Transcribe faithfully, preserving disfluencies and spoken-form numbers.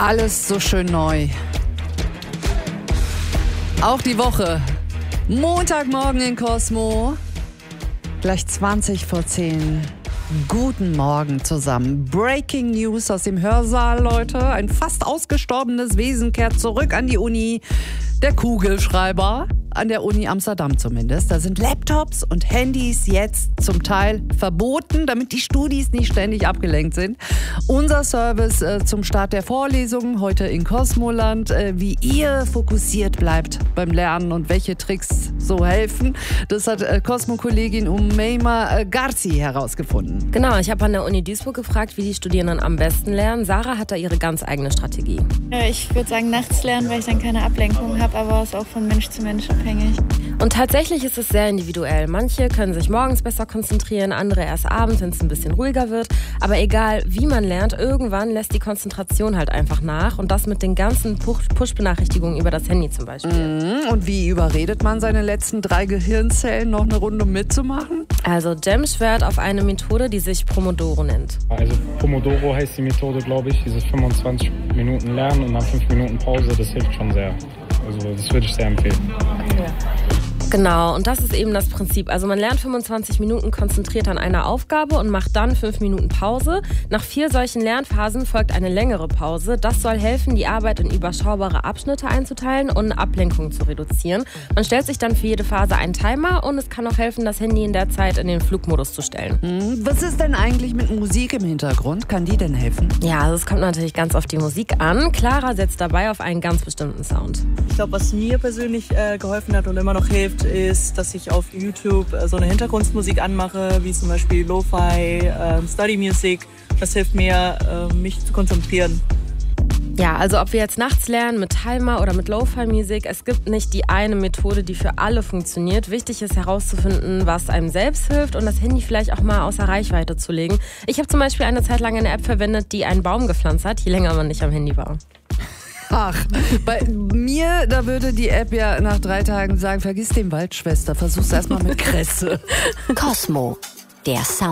Alles so schön neu. Auch die Woche. Montagmorgen in Cosmo. Gleich zwanzig vor zehn. Guten Morgen zusammen. Breaking News aus dem Hörsaal, Leute. Ein fast ausgestorbenes Wesen kehrt zurück an die Uni. Der Kugelschreiber. An der Uni Amsterdam zumindest. Da sind Laptops und Handys jetzt zum Teil verboten, damit die Studis nicht ständig abgelenkt sind. Unser Service äh, zum Start der Vorlesungen heute in Cosmoland, äh, wie ihr fokussiert bleibt beim Lernen und welche Tricks so helfen. Das hat äh, Cosmo-Kollegin Umeima äh, Garzi herausgefunden. Genau, ich habe an der Uni Duisburg gefragt, wie die Studierenden am besten lernen. Sarah hat da ihre ganz eigene Strategie. Ja, ich würde sagen nachts lernen, weil ich dann keine Ablenkung habe, aber es ist auch von Mensch zu Mensch abhängig. Und tatsächlich ist es sehr individuell. Manche können sich morgens besser konzentrieren, andere erst abends, wenn es ein bisschen ruhiger wird. Aber egal, wie man lernt, irgendwann lässt die Konzentration halt einfach nach. Und das mit den ganzen Push-Benachrichtigungen über das Handy zum Beispiel. Mhm. Und wie überredet man seine letzten drei Gehirnzellen, noch eine Runde mitzumachen? Also Jem schwört auf eine Methode, die sich Pomodoro nennt. Also Pomodoro heißt die Methode, glaube ich. Dieses fünfundzwanzig Minuten Lernen und dann fünf Minuten Pause, das hilft schon sehr. Also das würde ich sehr empfehlen. Ja. Genau, und das ist eben das Prinzip. Also man lernt fünfundzwanzig Minuten konzentriert an einer Aufgabe und macht dann fünf Minuten Pause. Nach vier solchen Lernphasen folgt eine längere Pause. Das soll helfen, die Arbeit in überschaubare Abschnitte einzuteilen und Ablenkungen zu reduzieren. Man stellt sich dann für jede Phase einen Timer und es kann auch helfen, das Handy in der Zeit in den Flugmodus zu stellen. Mhm. Was ist denn eigentlich mit Musik im Hintergrund? Kann die denn helfen? Ja, also es kommt natürlich ganz auf die Musik an. Clara setzt dabei auf einen ganz bestimmten Sound. Ich glaube, was mir persönlich äh, geholfen hat und immer noch hilft, ist, dass ich auf YouTube äh, so eine Hintergrundmusik anmache, wie zum Beispiel Lo-Fi, äh, Study Music. Das hilft mir, äh, mich zu konzentrieren. Ja, also ob wir jetzt nachts lernen mit Timer oder mit Lo-Fi-Musik, es gibt nicht die eine Methode, die für alle funktioniert. Wichtig ist herauszufinden, was einem selbst hilft und das Handy vielleicht auch mal außer Reichweite zu legen. Ich habe zum Beispiel eine Zeit lang eine App verwendet, die einen Baum gepflanzt hat, je länger man nicht am Handy war. Ach, bei mir, da würde die App ja nach drei Tagen sagen, vergiss den Wald, Schwester, versuch's erstmal mit Kresse. Cosmo, der Sound.